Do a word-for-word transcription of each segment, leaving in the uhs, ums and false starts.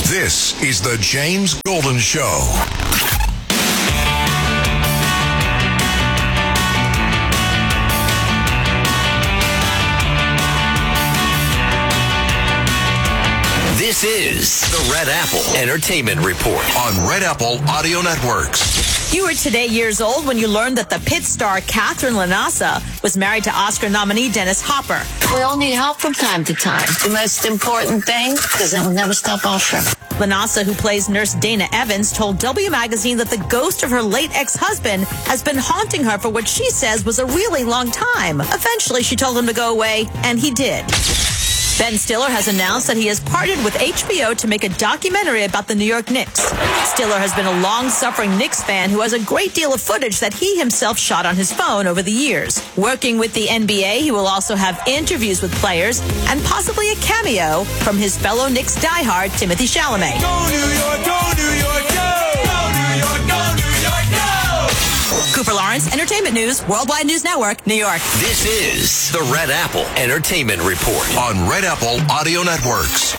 This is the James Golden Show. This is the Red Apple Entertainment Report on Red Apple Audio Networks. You were today years old when you learned that the Pit star Catherine Lanasa was married to Oscar nominee Dennis Hopper. We all need help from time to time. The most important thing, because it will never stop offering. Lanasa, who plays nurse Dana Evans, told W Magazine that the ghost of her late ex-husband has been haunting her for what she says was a really long time. Eventually, she told him to go away, and he did. Ben Stiller has announced that he has partnered with H B O to make a documentary about the New York Knicks. Stiller has been a long-suffering Knicks fan who has a great deal of footage that he himself shot on his phone over the years. Working with the N B A, he will also have interviews with players and possibly a cameo from his fellow Knicks diehard, Timothy Chalamet. Go New York, go New York, go! Go New York, go New York, go! Cooper Lawrence, Entertainment News, Worldwide News Network, New York. This is the Red Apple Entertainment Report on Red Apple Audio Networks.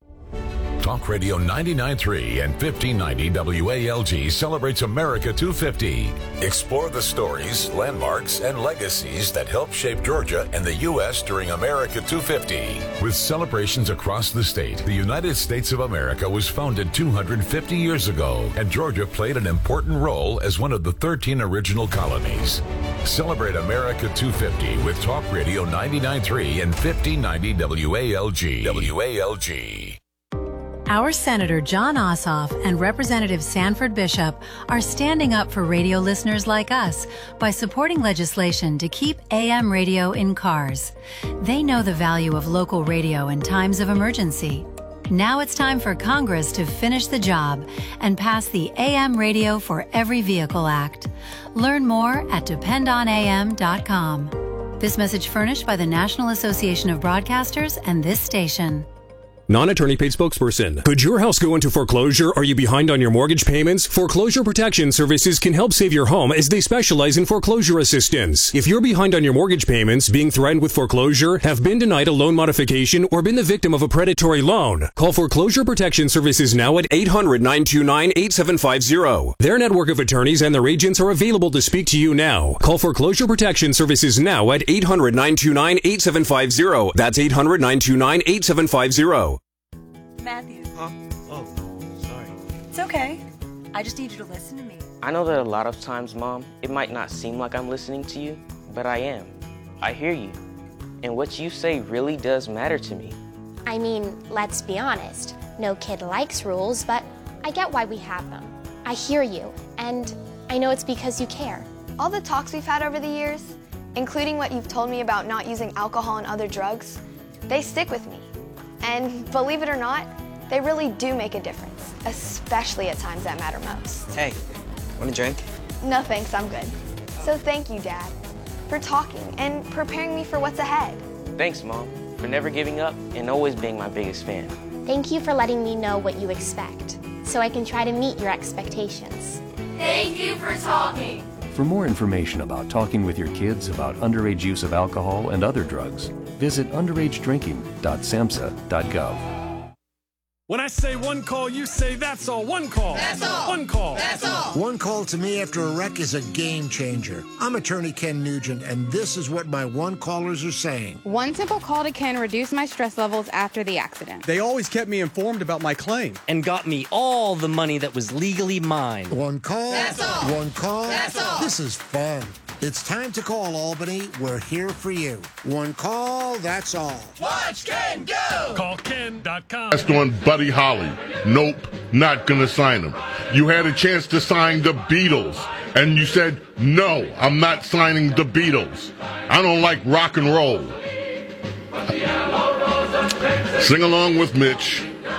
Talk Radio ninety-nine point three and fifteen ninety W A L G celebrates America two fifty. Explore the stories, landmarks, and legacies that helped shape Georgia and the U S during America two fifty. With celebrations across the state, the United States of America was founded two hundred fifty years ago, and Georgia played an important role as one of the thirteen original colonies. Celebrate America two fifty with Talk Radio ninety-nine point three and fifteen ninety W A L G. W A L G. Our Senator Jon Ossoff and Representative Sanford Bishop are standing up for radio listeners like us by supporting legislation to keep A M radio in cars. They know the value of local radio in times of emergency. Now it's time for Congress to finish the job and pass the A M Radio for Every Vehicle Act. Learn more at depend on A M dot com. This message furnished by the National Association of Broadcasters and this station. Non-attorney paid spokesperson. Could your house go into foreclosure? Are you behind on your mortgage payments? Foreclosure Protection Services can help save your home as they specialize in foreclosure assistance. If you're behind on your mortgage payments, being threatened with foreclosure, have been denied a loan modification, or been the victim of a predatory loan, call Foreclosure Protection Services now at eight hundred, nine two nine, eight seven five zero. Their network of attorneys and their agents are available to speak to you now. Call Foreclosure Protection Services now at eight hundred, nine two nine, eight seven five zero. That's eight hundred, nine two nine, eight seven five zero. Matthew. Huh? Oh, sorry. It's okay. I just need you to listen to me. I know that a lot of times, Mom, it might not seem like I'm listening to you, but I am. I hear you. And what you say really does matter to me. I mean, let's be honest. No kid likes rules, but I get why we have them. I hear you, and I know it's because you care. All the talks we've had over the years, including what you've told me about not using alcohol and other drugs, they stick with me. And believe it or not, they really do make a difference, especially at times that matter most. Hey, want a drink? No thanks, I'm good. So thank you, Dad, for talking and preparing me for what's ahead. Thanks, Mom, for never giving up and always being my biggest fan. Thank you for letting me know what you expect, so I can try to meet your expectations. Thank you for talking. For more information about talking with your kids about underage use of alcohol and other drugs, visit underage drinking dot samhsa dot gov. When I say one call, you say that's all. One call. That's all. One call. That's all. One call to me after a wreck is a game changer. I'm attorney Ken Nugent, and this is what my one callers are saying. One simple call to Ken reduced my stress levels after the accident. They always kept me informed about my claim. And got me all the money that was legally mine. One call. That's all. One call. That's all. This is fun. It's time to call Albany. We're here for you. One call, that's all. Watch Ken go! Call Ken dot com. That's on Buddy Holly. Nope, not gonna sign him. You had a chance to sign the Beatles, and you said, no, I'm not signing the Beatles. I don't like rock and roll. Sing along with Mitch.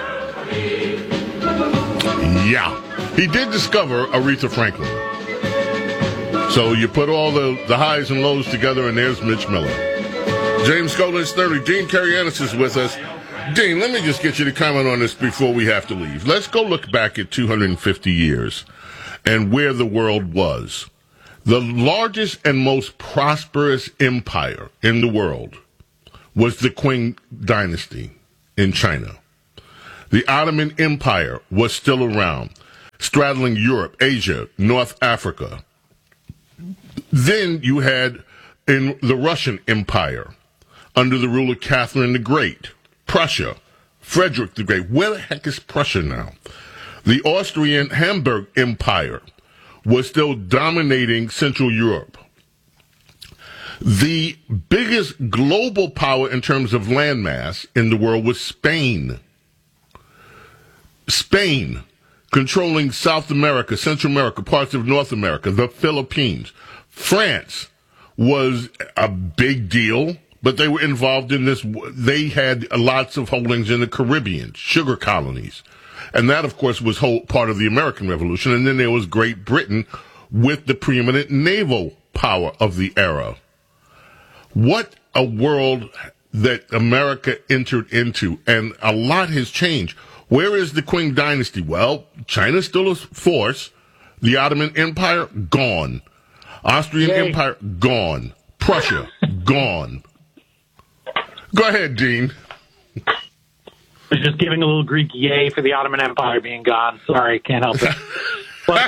Yeah, he did discover Aretha Franklin. So you put all the, the highs and lows together, and there's Mitch Miller. James Golden's thirty. Dean Karayanis is with us. Dean, let me just get you to comment on this before we have to leave. Let's go look back at two hundred fifty years and where the world was. The largest and most prosperous empire in the world was the Qing dynasty in China. The Ottoman Empire was still around, straddling Europe, Asia, North Africa. Then you had in the Russian Empire, under the rule of Catherine the Great, Prussia, Frederick the Great. Where the heck is Prussia now? The Austrian Hamburg Empire was still dominating Central Europe. The biggest global power in terms of landmass in the world was Spain. Spain, controlling South America, Central America, parts of North America, the Philippines. France was a big deal, but they were involved in this. They had lots of holdings in the Caribbean, sugar colonies. And that, of course, was whole part of the American Revolution. And then there was Great Britain with the preeminent naval power of the era. What a world that America entered into, and a lot has changed. Where is the Qing dynasty? Well, China's still a force. The Ottoman Empire, gone. Austrian Yay. Empire, gone. Prussia, gone. Go ahead, Dean. I was just giving a little Greek yay for the Ottoman Empire being gone. Sorry, can't help it. But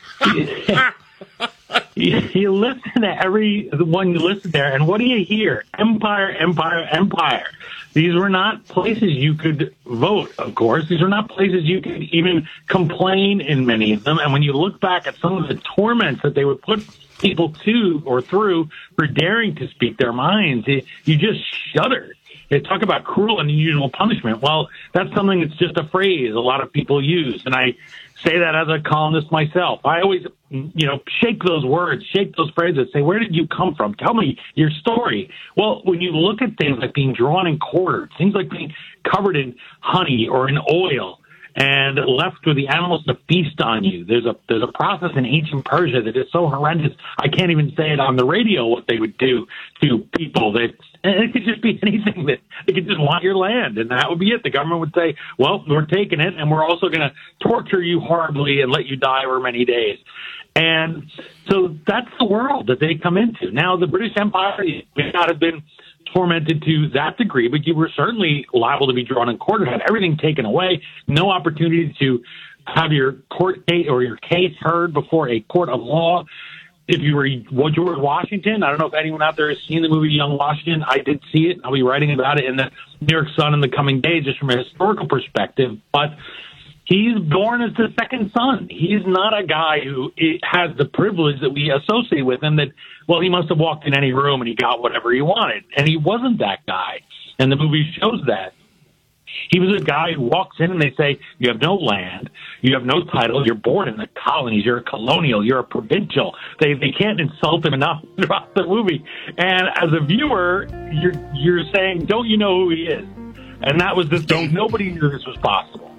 you, you listen to every the one you listen there, and what do you hear? Empire, empire, empire. These were not places you could vote, of course. These were not places you could even complain in many of them. And when you look back at some of the torments that they would put people to or through for daring to speak their minds, it, you just shudder. They talk about cruel and unusual punishment. Well, that's something that's just a phrase a lot of people use. And I say that as a columnist myself. I always, you know, shake those words, shake those phrases, say, where did you come from? Tell me your story. Well, when you look at things like being drawn and quartered, things like being covered in honey or in oil and left with the animals to feast on you, there's a there's a process in ancient Persia that is so horrendous, I can't even say it on the radio what they would do to people. That and it could just be anything that they could just want your land, and that would be it. The government would say, well, we're taking it, and we're also going to torture you horribly and let you die over many days. And so that's the world that they come into. Now, the British Empire may not have been tormented to that degree, but you were certainly liable to be drawn and quartered, had everything taken away, no opportunity to have your court case or your case heard before a court of law. If you were George Washington, I don't know if anyone out there has seen the movie Young Washington. I did see it. I'll be writing about it in the New York Sun in the coming days, just from a historical perspective. But he's born as the second son. He's not a guy who has the privilege that we associate with him that, well, he must have walked in any room and he got whatever he wanted. And he wasn't that guy. And the movie shows that. He was a guy who walks in and they say, you have no land, you have no title, you're born in the colonies, you're a colonial, you're a provincial. They they can't insult him enough throughout the movie. And as a viewer, you're you're saying, don't you know who he is? And that was the thing. Nobody knew this was possible.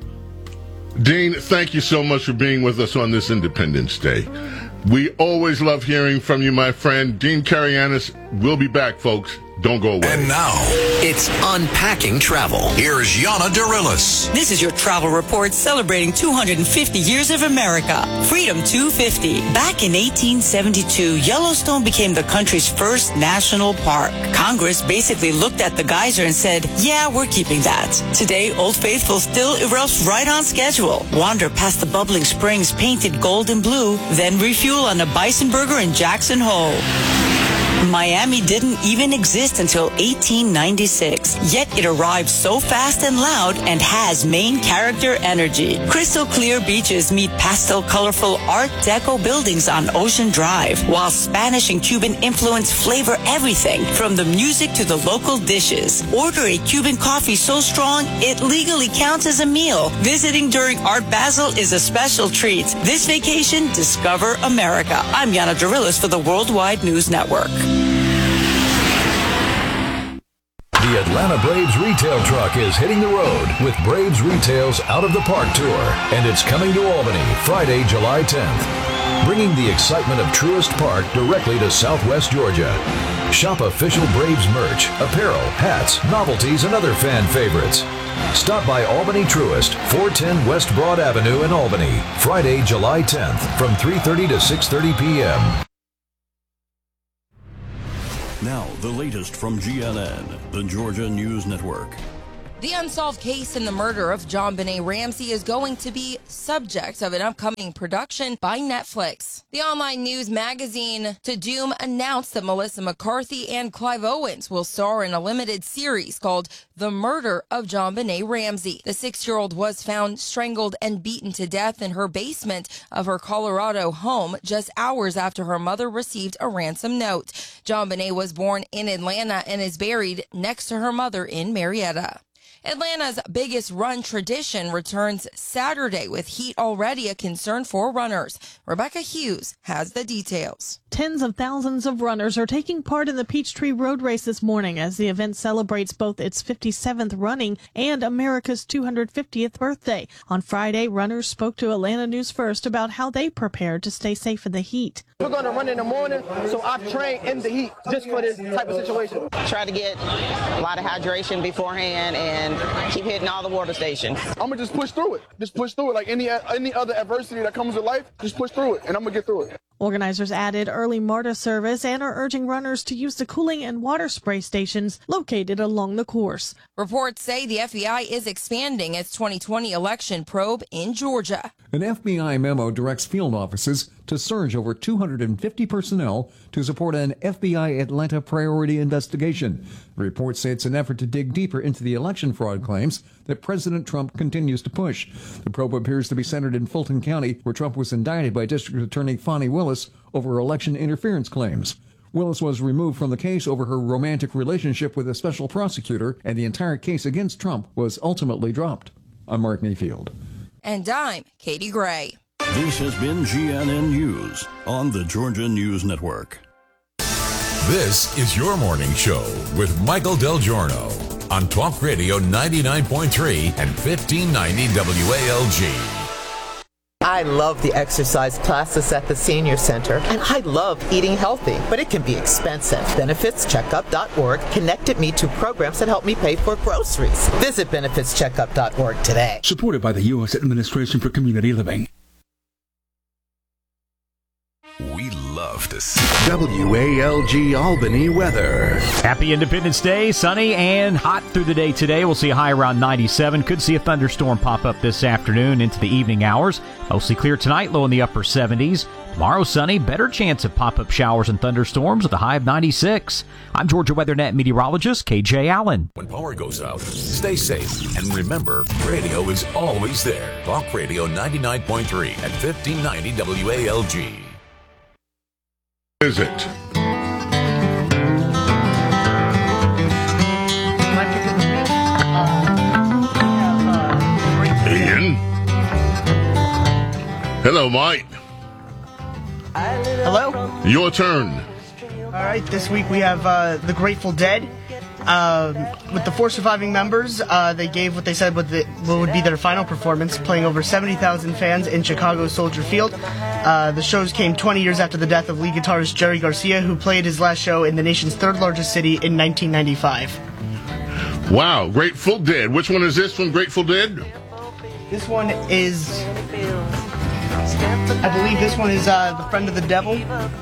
Dean, thank you so much for being with us on this Independence Day. We always love hearing from you, my friend. Dean Karayanis will be back, folks. Don't go away. And now, it's Unpacking Travel. Here's Yana Darilis. This is your travel report celebrating two hundred fifty years of America. Freedom two fifty. Back in eighteen seventy-two, Yellowstone became the country's first national park. Congress basically looked at the geyser and said, yeah, we're keeping that. Today, Old Faithful still erupts right on schedule. Wander past the bubbling springs painted gold and blue, then refuel on a bison burger in Jackson Hole. Miami didn't even exist until eighteen ninety-six, yet it arrived so fast and loud and has main character energy. Crystal clear beaches meet pastel colorful Art Deco buildings on Ocean Drive, while Spanish and Cuban influence flavor everything from the music to the local dishes. Order a Cuban coffee so strong it legally counts as a meal. Visiting during Art Basel is a special treat. This vacation, discover America. I'm Yana Darilis for the Worldwide News Network. The Atlanta Braves retail truck is hitting the road with Braves Retail's Out of the Park Tour, and it's coming to Albany Friday, July tenth, bringing the excitement of Truist Park directly to Southwest Georgia. Shop official Braves merch, apparel, hats, novelties, and other fan favorites. Stop by Albany Truist, four ten West Broad Avenue in Albany, Friday, July tenth, from three thirty to six thirty p.m. Now, the latest from G N N, the Georgia News Network. The unsolved case in the murder of JonBenet Ramsey is going to be subject of an upcoming production by Netflix. The online news magazine Tudum announced that Melissa McCarthy and Clive Owens will star in a limited series called The Murder of JonBenet Ramsey. The six-year-old was found strangled and beaten to death in her basement of her Colorado home just hours after her mother received a ransom note. JonBenet was born in Atlanta and is buried next to her mother in Marietta. Atlanta's biggest run tradition returns Saturday, with heat already a concern for runners. Rebecca Hughes has the details. Tens of thousands of runners are taking part in the Peachtree Road Race this morning as the event celebrates both its fifty-seventh running and America's two hundred fiftieth birthday. On Friday, runners spoke to Atlanta News First about how they prepared to stay safe in the heat. We're going to run in the morning, so I've trained in the heat just for this type of situation. Try to get a lot of hydration beforehand and keep hitting all the water stations. I'm going to just push through it. Just push through it. Like any any other adversity that comes with life, just push through it, and I'm going to get through it. Organizers added early MARTA service and are urging runners to use the cooling and water spray stations located along the course. Reports say the F B I is expanding its twenty twenty election probe in Georgia. An F B I memo directs field offices to surge over two hundred fifty personnel to support an F B I Atlanta priority investigation. The reports say it's an effort to dig deeper into the election fraud claims that President Trump continues to push. The probe appears to be centered in Fulton County, where Trump was indicted by District Attorney Fani Willis over election interference claims. Willis was removed from the case over her romantic relationship with a special prosecutor, and the entire case against Trump was ultimately dropped. I'm Mark Mayfield. And I'm Katie Gray. This has been G N N News on the Georgia News Network. This is your morning show with Michael Del Giorno on Talk Radio ninety-nine point three and fifteen ninety W A L G. I love the exercise classes at the senior center, and I love eating healthy, but it can be expensive. benefits checkup dot org connected me to programs that help me pay for groceries. Visit benefits checkup dot org today. Supported by the U S Administration for Community Living. We love to see W A L G Albany weather. Happy Independence Day. Sunny and hot through the day today. We'll see a high around ninety-seven. Could see a thunderstorm pop up this afternoon into the evening hours. Mostly clear tonight, low in the upper seventies. Tomorrow sunny, better chance of pop-up showers and thunderstorms with a high of ninety-six. I'm Georgia WeatherNet meteorologist K J Allen. When power goes out, stay safe. And remember, radio is always there. Talk Radio ninety-nine point three and fifteen ninety W A L G. Is it? Ian? Hello, Mike. Hello? Your turn. All right, this week we have uh, the Grateful Dead. Uh, with the four surviving members, uh, they gave what they said would, the, what would be their final performance, playing over seventy thousand fans in Chicago's Soldier Field. Uh, the shows came twenty years after the death of lead guitarist Jerry Garcia, who played his last show in the nation's third largest city in nineteen ninety-five. Wow, Grateful Dead. Which one is this from Grateful Dead? This one is... I believe this one is uh, The Friend of the Devil.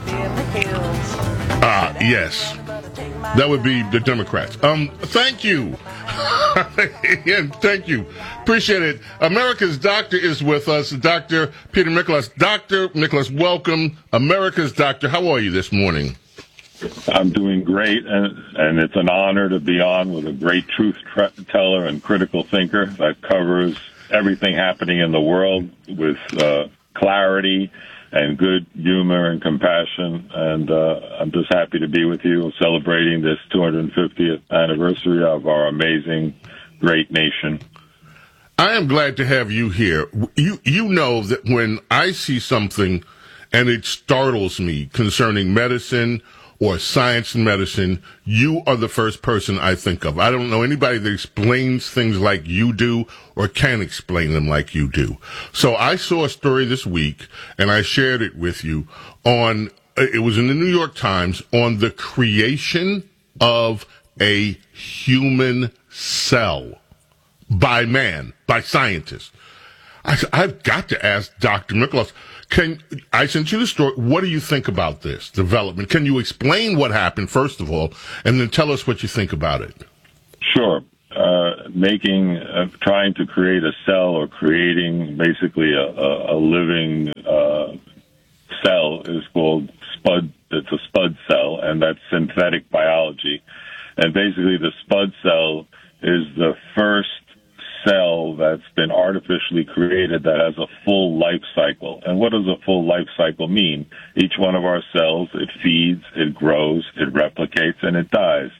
Ah, yes. That would be the Democrats. Um, thank you. Ian, thank you. Appreciate it. America's Doctor is with us, Doctor Peter Mikolas. Doctor Mikolas, welcome. America's Doctor, how are you this morning? I'm doing great, and, and it's an honor to be on with a great truth tra- teller and critical thinker that covers everything happening in the world with uh, clarity and good humor and compassion. And uh, I'm just happy to be with you celebrating this two hundred fiftieth anniversary of our amazing, great nation. I am glad to have you here. You you know that when I see something and it startles me concerning medicine or science and medicine, you are the first person I think of. I don't know anybody that explains things like you do or can explain them like you do. So I saw a story this week, and I shared it with you on, it was in the New York Times, on the creation of a human cell by man, by scientists. I, I've got to ask Doctor Mikolas, Can I sent you the story? What do you think about this development? Can you explain what happened, first of all, and then tell us what you think about it? Sure. Uh, making, uh, trying to create a cell or creating basically a, a, a living uh, cell is called spud. It's a spud cell, and that's synthetic biology. And basically, the spud cell is the first cell that's been artificially created that has a full life cycle. And what does a full life cycle mean? Each one of our cells, it feeds, it grows, it replicates, and it dies.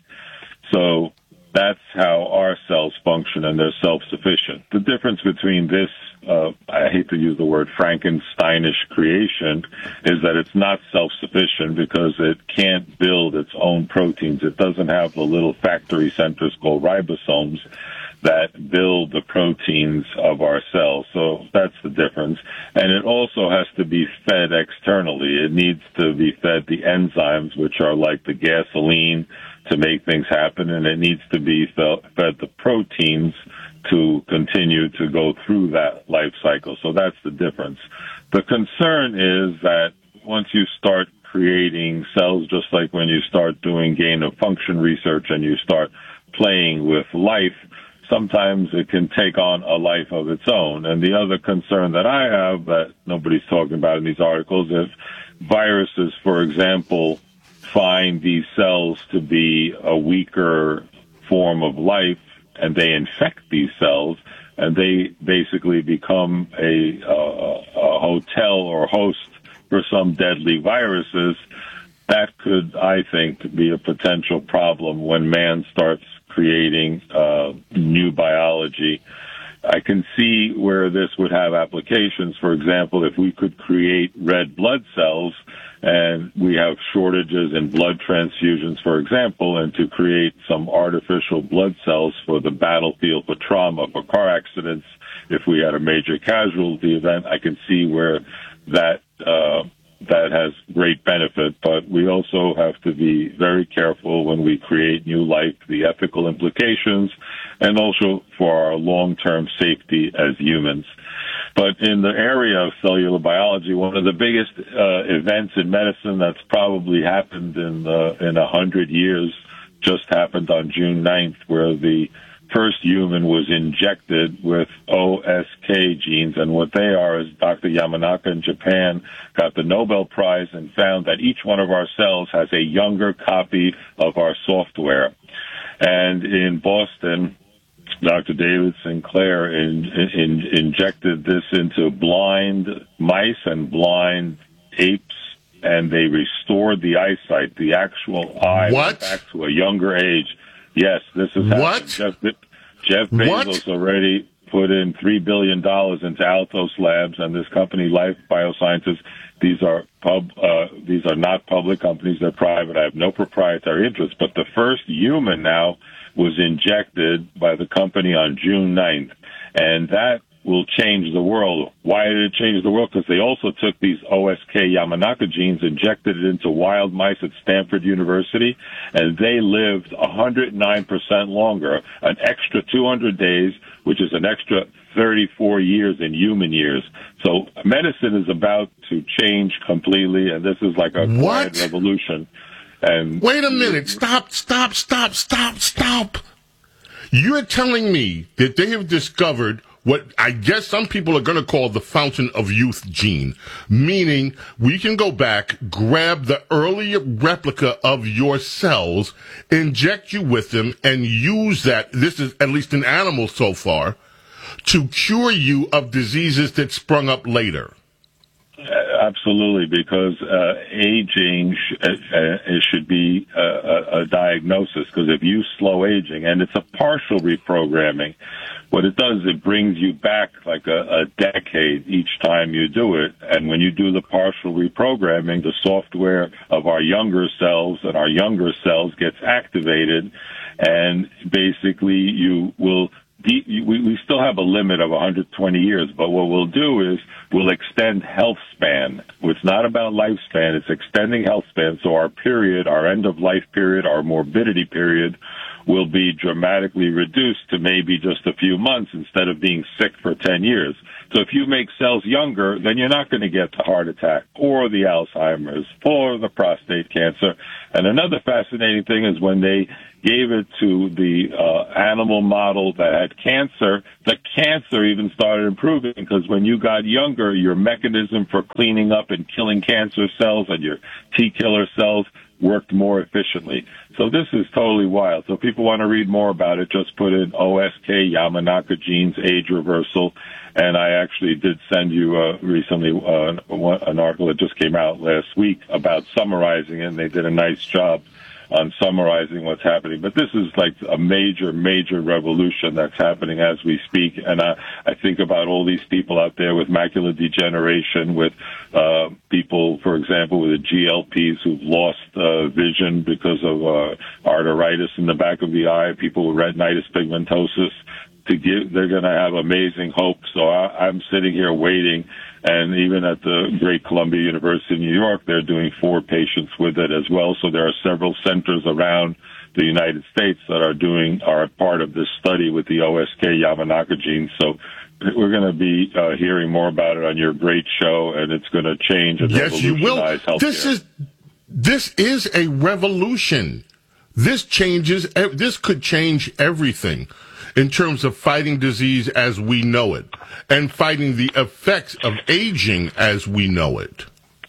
So that's how our cells function, and they're self-sufficient. The difference between this, uh, I hate to use the word Frankensteinish creation, is that it's not self-sufficient because it can't build its own proteins. It doesn't have the little factory centers called ribosomes that build the proteins of our cells. So that's the difference. And it also has to be fed externally. It needs to be fed the enzymes, which are like the gasoline to make things happen, and it needs to be fed the proteins to continue to go through that life cycle. So that's the difference. The concern is that once you start creating cells, just like when you start doing gain of function research and you start playing with life, sometimes it can take on a life of its own. And the other concern that I have that nobody's talking about in these articles is viruses, for example, find these cells to be a weaker form of life, and they infect these cells, and they basically become a, a, a hotel or host for some deadly viruses. That could, I think, be a potential problem when man starts creating uh, new biology. I can see where this would have applications. For example, if we could create red blood cells, and we have shortages in blood transfusions, for example, and to create some artificial blood cells for the battlefield, for trauma, for car accidents, if we had a major casualty event, I can see where that uh, that has great benefit. But we also have to be very careful when we create new life, the ethical implications, and also for our long-term safety as humans. But in the area of cellular biology, one of the biggest uh, events in medicine that's probably happened in uh, in a hundred years just happened on June ninth, where the first human was injected with O S K genes. And what they are is Doctor Yamanaka in Japan got the Nobel Prize and found that each one of our cells has a younger copy of our software. And in Boston, Doctor David Sinclair in, in, injected this into blind mice and blind apes, and they restored the eyesight. The actual eye went back to a younger age. Yes, this is happening. What? Jeff, Jeff Bezos what? already put in three billion dollars into Altos Labs and this company, Life Biosciences. These are pub. Uh, these are not public companies. They're private. I have no proprietary interest. But the first human now was injected by the company on June ninth, and that will change the world. Why did it change the world? Because they also took these O S K Yamanaka genes, injected it into wild mice at Stanford University, and they lived one hundred nine percent longer, an extra two hundred days, which is an extra thirty-four years in human years. So medicine is about to change completely, and this is like a What? quiet revolution. And wait a minute. Stop, stop, stop, stop, stop. You're telling me that they have discovered what I guess some people are going to call the fountain of youth gene, meaning we can go back, grab the earlier replica of your cells, inject you with them, and use that, this is at least in animals so far, to cure you of diseases that sprung up later. Absolutely, because uh, aging sh- uh, it should be a, a, a diagnosis, because if you slow aging, and it's a partial reprogramming, what it does, it brings you back like a, a decade each time you do it. And when you do the partial reprogramming, the software of our younger cells and our younger cells gets activated, and basically you will We, we still have a limit of one hundred twenty years, but what we'll do is we'll extend health span. It's not about lifespan, it's extending health span. So our period, our end-of-life period, our morbidity period will be dramatically reduced to maybe just a few months instead of being sick for ten years. So if you make cells younger, then you're not going to get the heart attack or the Alzheimer's or the prostate cancer. And another fascinating thing is when they gave it to the uh, animal model that had cancer, the cancer even started improving because when you got younger, your mechanism for cleaning up and killing cancer cells and your T killer cells worked more efficiently. So this is totally wild. So if people want to read more about it, just put in O S K, Yamanaka genes, age reversal. And I actually did send you uh, recently uh, an article that just came out last week about summarizing it, and they did a nice job on summarizing what's happening. But this is like a major, major revolution that's happening as we speak. And I, I think about all these people out there with macular degeneration, with uh, people, for example, with the G L Ps who've lost uh, vision because of uh, arteritis in the back of the eye, people with retinitis pigmentosus. To give, they're going to have amazing hope. So I, I'm sitting here waiting, and even at the great Columbia University in New York, they're doing four patients with it as well. So there are several centers around the United States that are doing are part of this study with the O S K Yamanaka gene. So we're going to be uh, hearing more about it on your great show, and it's going to change and yes, you will. healthcare. This is this is a revolution. This changes. This could change everything in terms of fighting disease as we know it and fighting the effects of aging as we know it.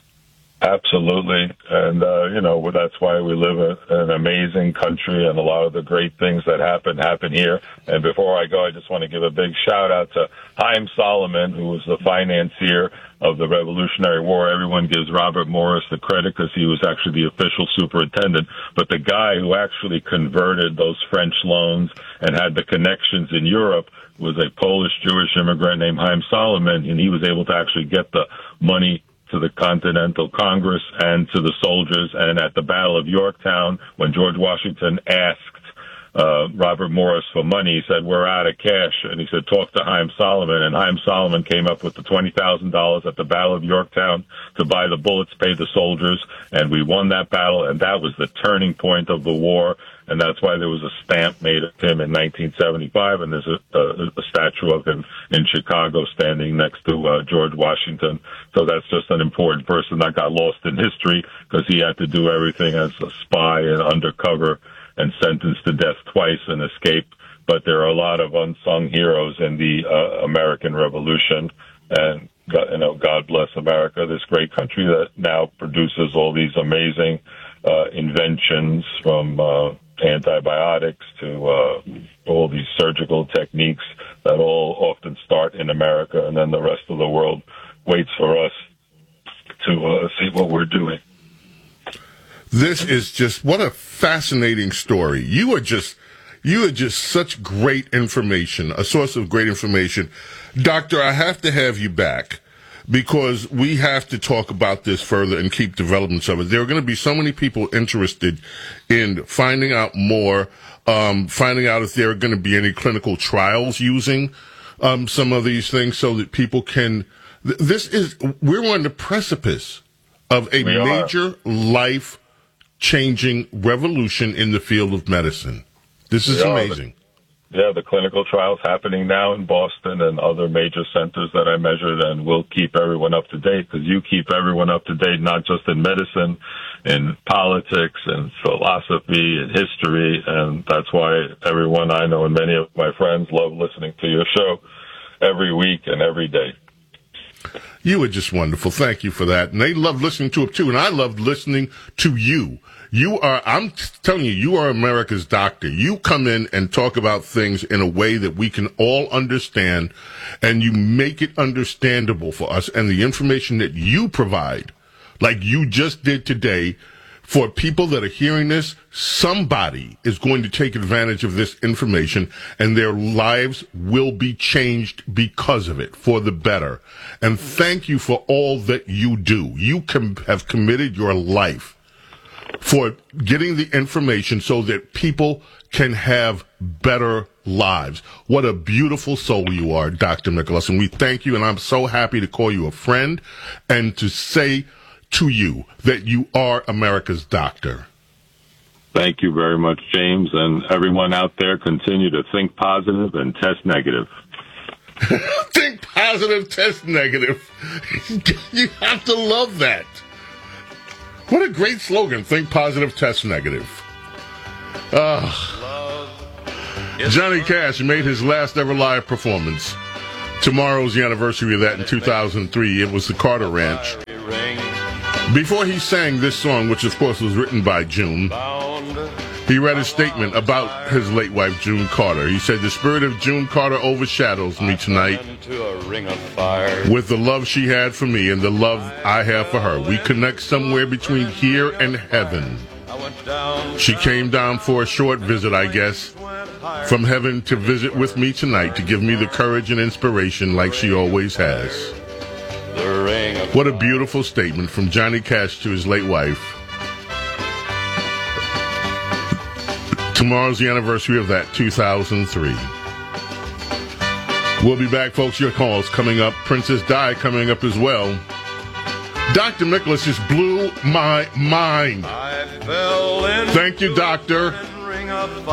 Absolutely. And, uh, you know, that's why we live in an amazing country, and a lot of the great things that happen, happen here. And before I go, I just want to give a big shout out to Haim Solomon, who was the financier of the Revolutionary War. Everyone gives Robert Morris the credit because he was actually the official superintendent. But the guy who actually converted those French loans and had the connections in Europe was a Polish Jewish immigrant named Haim Solomon, and he was able to actually get the money to the Continental Congress and to the soldiers. And at the Battle of Yorktown, when George Washington asked uh, Robert Morris for money, he said, "We're out of cash." And he said, "Talk to Haim Solomon." And Haim Solomon came up with the twenty thousand dollars at the Battle of Yorktown to buy the bullets, pay the soldiers. And we won that battle. And that was the turning point of the war. And that's why there was a stamp made of him in nineteen seventy-five, and there's a, a, a statue of him in Chicago standing next to uh, George Washington. So that's just an important person that got lost in history because he had to do everything as a spy and undercover and sentenced to death twice and escape. But there are a lot of unsung heroes in the uh, American Revolution. And, God, you know, God bless America, this great country that now produces all these amazing uh, inventions from uh, antibiotics to uh, all these surgical techniques that all often start in America, and then the rest of the world waits for us to uh, see what we're doing. This is just, what a fascinating story. You are just, you are just such great information, a source of great information. Doctor, I have to have you back because we have to talk about this further and keep developments of it. There are going to be so many people interested in finding out more, um, finding out if there are going to be any clinical trials using um, some of these things so that people can, th- this is, we're on the precipice of a We major are. life changing revolution in the field of medicine. This is We are. amazing. Yeah, the clinical trials happening now in Boston and other major centers that I measured, and we'll keep everyone up to date because you keep everyone up to date, not just in medicine, in politics and philosophy and history, and that's why everyone I know and many of my friends love listening to your show every week and every day. You were just wonderful. Thank you for that. And they love listening to it too. And I loved listening to you. You are, I'm telling you, you are America's doctor. You come in and talk about things in a way that we can all understand, and you make it understandable for us. And the information that you provide, like you just did today, for people that are hearing this, somebody is going to take advantage of this information, and their lives will be changed because of it, for the better. And thank you for all that you do. You com- have committed your life for getting the information so that people can have better lives. What a beautiful soul you are, Doctor Michelson. We thank you, and I'm so happy to call you a friend and to say to you that you are America's doctor. Thank you very much, James, and everyone out there, continue to think positive and test negative. Think positive, test negative. You have to love that. What a great slogan. Think positive, test negative. Uh, Johnny Cash made his last ever live performance. Tomorrow's the anniversary of that in two thousand three. It was the Carter Ranch. Before he sang this song, which of course was written by June, he read a statement about his late wife, June Carter. He said, "The spirit of June Carter overshadows me tonight with the love she had for me and the love I have for her. We connect somewhere between here and heaven. She came down for a short visit, I guess, from heaven to visit with me tonight to give me the courage and inspiration like she always has." What a beautiful statement from Johnny Cash to his late wife. Tomorrow's the anniversary of that, two thousand three. We'll be back, folks. Your calls coming up. Princess Di coming up as well. Doctor Nicholas just blew my mind. Thank you, Doctor.